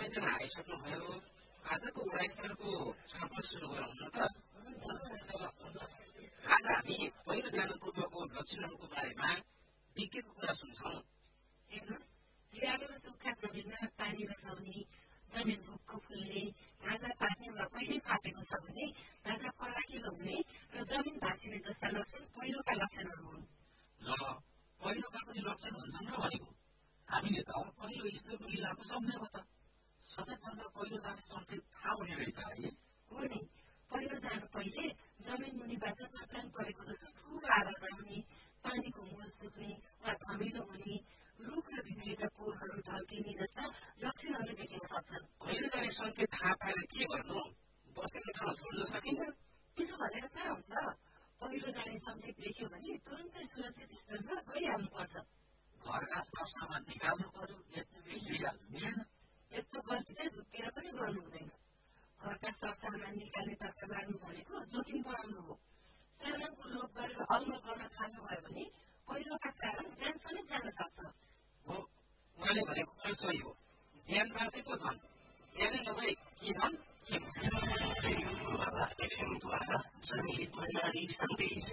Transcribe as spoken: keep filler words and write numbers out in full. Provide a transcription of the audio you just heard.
सबैजना आइसक्नुभयो आजको गुणास्तरको छलफल सुरु गरौँ न त आज हामी पहिलो जानु पूर्वको लक्षणहरूको बारेमा विज्ञको कुरा सुन्छौँ हेर्नुहोस् बिरालो र सुक्खा जमिनमा पानी रसाउने जमिन रुखको फुल्ने घाँजा पाक्ने वा कहिले फाटेको छ भने घाँजा फलाकिलो हुने र जमिन भाँसिने जस्ता लक्षण पहिलोका लक्षणहरू हुन् ल पहिलोका पनि लक्षण हुन्छन् र भनेको हामीले त पहिलो ईश्वरको लीलाको सम्झेको त सबैभन्दा पहिलो जाने सङ्केत थाहा हुने रहेछ है हो नि पहिलो जानु पहिले जमिन मुनिबाट चट्टान परेको जस्तो ठुलो आवाज आउने पानीको मूल सुक्ने वा धमिलो हुने रुख र बिजुलीका पोलहरू ढल्किने जस्ता लक्षणहरू देखिन सक्छन् पहिलो जाने सङ्केत थाहा पाएर के गर्नु बसेको ठाउँ छोड्न सकिन्छ त्यसो भनेर कहाँ हुन्छ पहिलो जाने सङ्केत देख्यो भने तुरन्तै सुरक्षित स्थानमा गइहाल्नुपर्छ घरका सरसामान निकाल्नु पर्यो यति लिइहाल्नु यस्तो गल्ती चाहिँ झुक्केर पनि गर्नु हुँदैन घरका सरसामान निकाल्ने तर्फ लाग्नु भनेको जोखिम बढाउनु हो सामानको लोभ गरेर अलमल गर्न थाल्नुभयो भने पहिलोका कारण ज्यान समेत जान सक्छ हो उहाँले भनेको कुरा सही हो ज्यान बाँचेको धन ज्यानै नभए के धन के